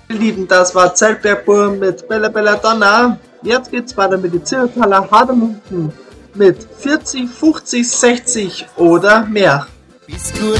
Lieben, das war Zeltbergburm mit Bella Bella Donna. Jetzt geht's weiter mit die Zillertaler Hademunden mit 40, 50, 60 oder mehr. Bis gut.